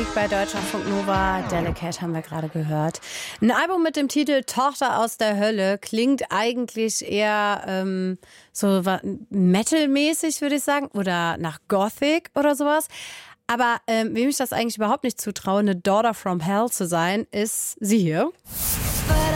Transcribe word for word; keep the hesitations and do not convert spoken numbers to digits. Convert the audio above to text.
Musik bei Deutschlandfunk Nova. Delicate haben wir gerade gehört. Ein Album mit dem Titel Tochter aus der Hölle klingt eigentlich eher ähm, so Metal-mäßig, würde ich sagen, oder nach Gothic oder sowas. Aber ähm, wem ich das eigentlich überhaupt nicht zutraue, eine Daughter from Hell zu sein, ist sie hier.